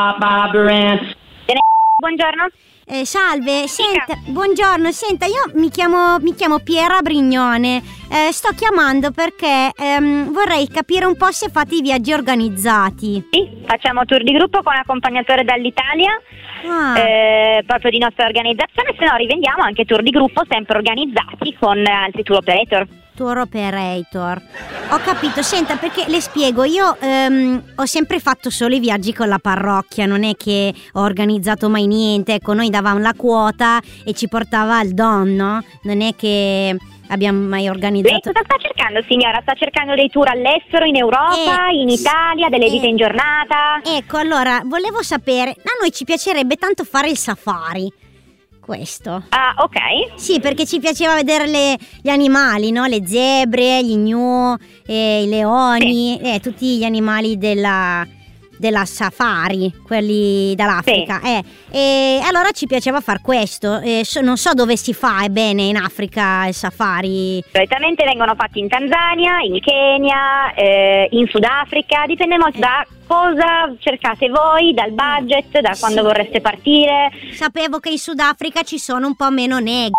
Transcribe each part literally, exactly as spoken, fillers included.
Buongiorno. Eh, salve, senta, buongiorno, senta, io mi chiamo, mi chiamo Piera Brignone, eh, sto chiamando perché ehm, vorrei capire un po' se fate i viaggi organizzati. Sì, facciamo tour di gruppo con accompagnatore dall'Italia, Ah. eh, proprio di nostra organizzazione, se no rivendiamo anche tour di gruppo sempre organizzati con altri tour operator. Tour operator. Ho capito, senta, perché le spiego, io ehm, ho sempre fatto solo i viaggi con la parrocchia, non è che ho organizzato mai niente, ecco, noi davamo la quota e ci portava al Don, no? Non è che abbiamo mai organizzato. Lei cosa sta cercando, signora? Sta cercando dei tour all'estero, in Europa, Eh, in Italia, delle eh, visite in giornata? Ecco, allora, volevo sapere, a noi ci piacerebbe tanto fare il safari. Questo. Ah, ok. Sì, perché ci piaceva vedere le, gli animali, no? Le zebre, gli gnu, eh, i leoni, Sì. eh, tutti gli animali della, della safari, quelli dall'Africa. Sì. Eh. E allora ci piaceva far questo. Eh, so- non so dove si fa, è bene, in Africa il safari. Solitamente vengono fatti in Tanzania, in Kenya, eh, in Sudafrica, dipende molto da cosa cercate voi, dal budget, da quando Sì. vorreste partire. Sapevo che in Sudafrica ci sono un po' meno negri.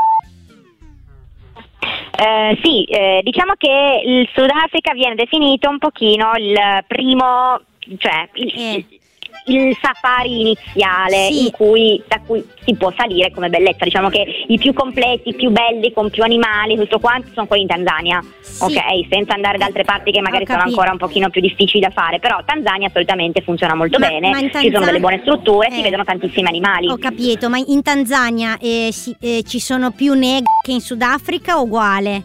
Eh, sì, eh, diciamo che il Sudafrica viene definito un pochino il primo, cioè il, Eh. il safari iniziale, Sì. in cui, da cui si può salire come bellezza. Diciamo che i più completi, i più belli, con più animali, tutto quanto, sono quelli in Tanzania. Sì. Ok, senza andare da altre parti che magari Ho sono capito. ancora un pochino più difficili da fare, però Tanzania solitamente funziona molto Ma- bene, ma in ci sono Tanzania- delle buone strutture, si Eh. vedono tantissimi animali. Ho capito, ma in Tanzania eh, si- eh, ci sono più negri che in Sudafrica o uguale?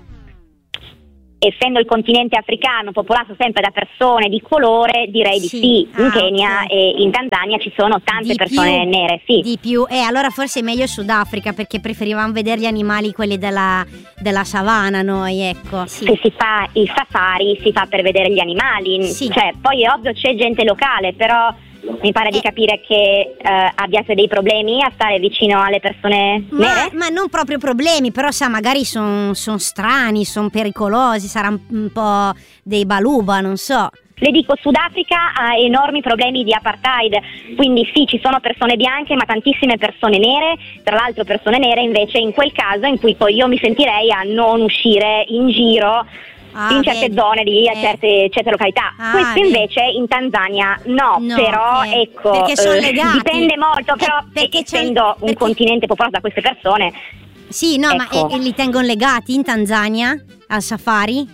Essendo il continente africano popolato sempre da persone di colore, direi Sì. di sì. In Ah, Kenya ok. e in Tanzania ci sono tante Di persone più, nere, sì. Di più, eh, allora forse è meglio il Sudafrica perché preferivamo vedere gli animali, quelli della, della savana noi, ecco. Sì. Se si fa il safari si fa per vedere gli animali, Sì. cioè poi è ovvio c'è gente locale, però mi pare di Eh. capire che eh, abbiate dei problemi a stare vicino alle persone Ma, nere. ma non proprio problemi, però sa, magari sono son strani, sono pericolosi, sarà un, un po' dei baluba, non so. Le dico, Sudafrica ha enormi problemi di apartheid, quindi sì, ci sono persone bianche ma tantissime persone nere, tra l'altro persone nere invece in quel caso in cui poi io mi sentirei a non uscire in giro Ah, in certe vedi. zone di Eh. certe, certe località. Ah, Questo vedi. invece in Tanzania no, No, però eh, ecco, perché sono eh, legati. dipende molto, Eh, però perché c'è- essendo un perché- continente popolato da queste persone, Sì, no, Ecco. ma eh, li tengono legati in Tanzania al safari?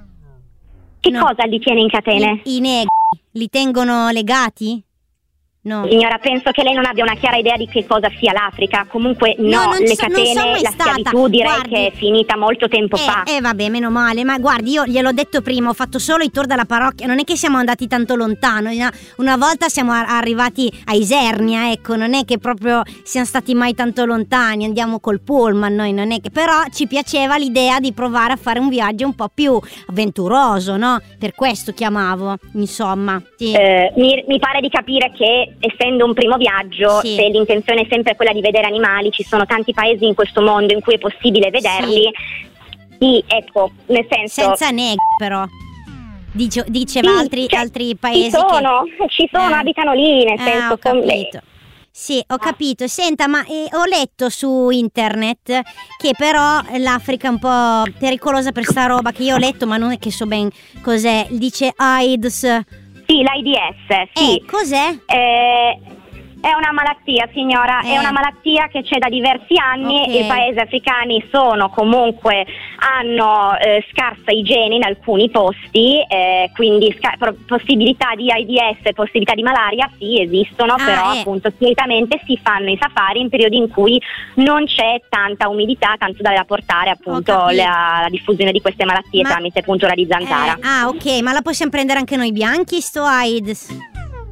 che No. cosa li tiene in catene? I, i negri li tengono legati? No. Signora, penso che lei non abbia una chiara idea di che cosa sia l'Africa. Comunque no, No, non le ci so- non catene, sono mai la stata. schiavitù direi Guardi. che è finita molto tempo fa. Eh, eh, vabbè, meno male, ma guardi, io gliel'ho detto prima, ho fatto solo i tour della parrocchia, non è che siamo andati tanto lontano, una, una volta siamo a- arrivati a Isernia, ecco, non è che proprio siamo stati mai tanto lontani, andiamo col pullman noi, non è che, però ci piaceva l'idea di provare a fare un viaggio un po' più avventuroso, no? Per questo chiamavo, insomma. Sì. Eh, mi, mi pare di capire che essendo un primo viaggio, Sì. se l'intenzione è sempre quella di vedere animali, ci sono tanti paesi in questo mondo in cui è possibile vederli. Sì, ecco, nel senso Senza negri però. Dice, diceva Sì, altri, cioè, altri paesi ci sono, che... ci sono, Eh. abitano lì, nel Ah, senso ho con- capito. Sì, ho capito. Senta, ma eh, ho letto su internet che però l'Africa è un po' pericolosa per sta roba che io ho letto, ma non è che so ben cos'è. Dice AIDS. Sì, l'AIDS, sì. Eh, cos'è? Eh, è una malattia, signora, Eh. è una malattia che c'è da diversi anni. Ok. I paesi africani sono comunque, hanno eh, scarsa igiene in alcuni posti, eh, quindi sca- pro- possibilità di AIDS, possibilità di malaria sì esistono, Ah, però eh. appunto solitamente si fanno i safari in periodi in cui non c'è tanta umidità, tanto da portare appunto capito. la, la diffusione di queste malattie Ma- tramite puntura di zanzara. Eh, ah, ok, ma la possiamo prendere anche noi bianchi sto AIDS?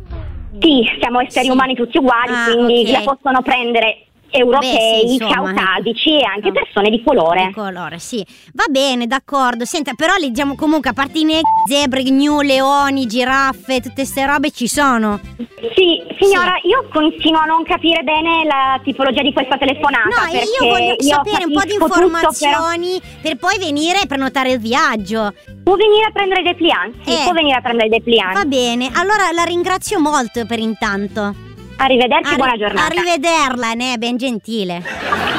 Sì, siamo esseri Sì. umani tutti uguali, Ah, quindi ok. la possono prendere europei, Beh, sì, insomma, caucasici e anche ecco. persone di colore. Di colore, sì. Va bene, d'accordo. Senta, però leggiamo comunque, a parte i negri, zebre, gnu, leoni, giraffe, tutte ste robe ci sono. Sì, signora, io continuo a non capire bene la tipologia di questa telefonata. No, perché io voglio sapere un po' di capisco tutto, però- informazioni per poi venire e prenotare il viaggio. Può venire a prendere i dépliant? Sì, Eh. può venire a prendere i dépliant. Va bene, allora la ringrazio molto per intanto. Arrivederci, Arri- buona giornata. Arrivederla, ne, ben gentile.